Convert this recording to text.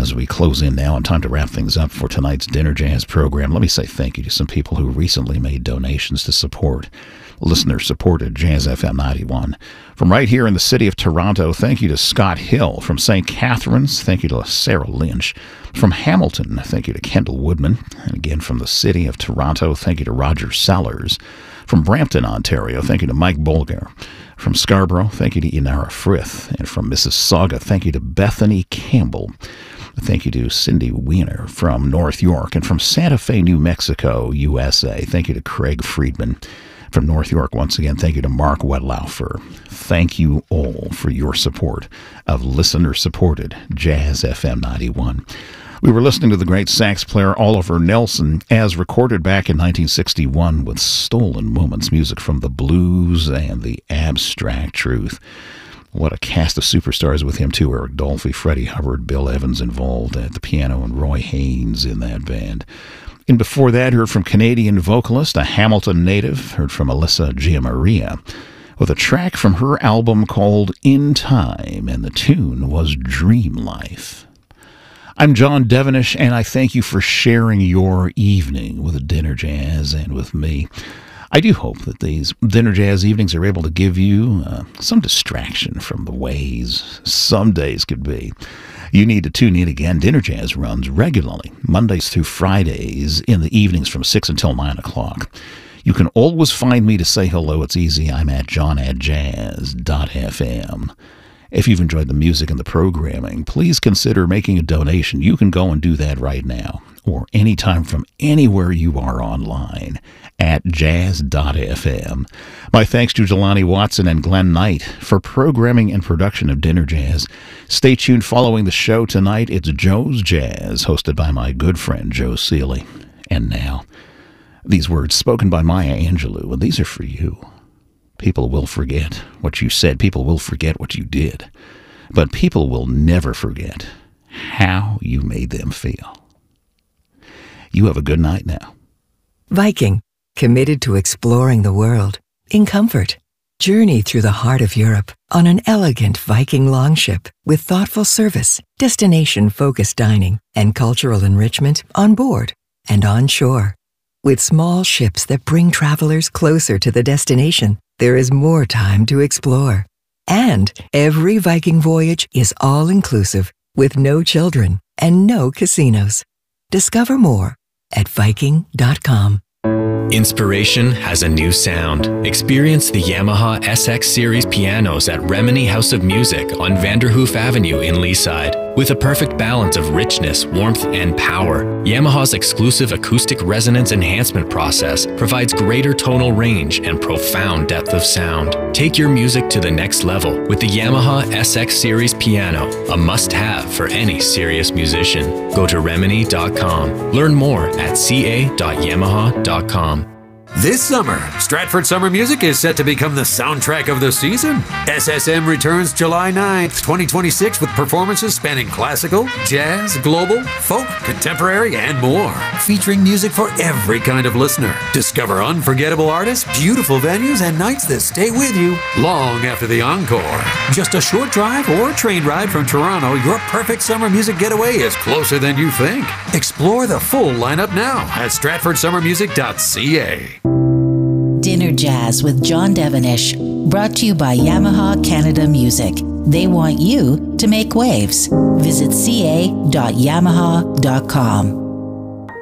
as we close in now and time to wrap things up for tonight's Dinner Jazz program, let me say thank you to some people who recently made donations to support listener-supported Jazz FM 91. From right here in the city of Toronto, thank you to Scott Hill. From St. Catharines, thank you to Sarah Lynch. From Hamilton, thank you to Kendall Woodman. And again, from the city of Toronto, thank you to Roger Sellers. From Brampton, Ontario, thank you to Mike Bolger. From Scarborough, thank you to Inara Frith. And from Mississauga, thank you to Bethany Campbell. Thank you to Cindy Wiener from North York. And from Santa Fe, New Mexico, USA, thank you to Craig Friedman. From North York, once again, thank you to Mark Wedlaufer. Thank you all for your support of listener-supported Jazz FM 91. We were listening to the great sax player Oliver Nelson as recorded back in 1961 with Stolen Moments, music from the blues and the abstract truth. What a cast of superstars with him, too. Eric Dolphy, Freddie Hubbard, Bill Evans involved at the piano, and Roy Haynes in that band. And before that, heard from Canadian vocalist, a Hamilton native, heard from Alyssa Giammaria, with a track from her album called In Time, and the tune was Dream Life. I'm John Devenish, and I thank you for sharing your evening with Dinner Jazz and with me. I do hope that these Dinner Jazz evenings are able to give you some distraction from the ways some days could be. You need to tune in again. Dinner Jazz runs regularly, Mondays through Fridays, in the evenings from 6 until 9 o'clock. You can always find me to say hello. It's easy. I'm at john@jazz.fm. If you've enjoyed the music and the programming, please consider making a donation. You can go and do that right now, or anytime from anywhere you are online at jazz.fm. My thanks to Jelani Watson and Glenn Knight for programming and production of Dinner Jazz. Stay tuned following the show tonight. It's Joe's Jazz, hosted by my good friend Joe Seeley. And now, these words spoken by Maya Angelou, and these are for you. People will forget what you said. People will forget what you did. But people will never forget how you made them feel. You have a good night now. Viking, committed to exploring the world in comfort. Journey through the heart of Europe on an elegant Viking longship with thoughtful service, destination-focused dining, and cultural enrichment on board and on shore. With small ships that bring travelers closer to the destination, there is more time to explore. And every Viking voyage is all-inclusive with no children and no casinos. Discover more at Viking.com. Inspiration has a new sound. Experience the Yamaha SX Series pianos at Remini House of Music on Vanderhoof Avenue in Leaside. With a perfect balance of richness, warmth, and power, Yamaha's exclusive acoustic resonance enhancement process provides greater tonal range and profound depth of sound. Take your music to the next level with the Yamaha SX Series piano, a must-have for any serious musician. Go to Remini.com. Learn more at ca.yamaha.com. This summer, Stratford Summer Music is set to become the soundtrack of the season. SSM returns July 9th, 2026 with performances spanning classical, jazz, global, folk, contemporary, and more. Featuring music for every kind of listener. Discover unforgettable artists, beautiful venues, and nights that stay with you long after the encore. Just a short drive or train ride from Toronto, your perfect summer music getaway is closer than you think. Explore the full lineup now at stratfordsummermusic.ca. Dinner Jazz with John Devenish, brought to you by Yamaha Canada Music. They want you to make waves. Visit ca.yamaha.com.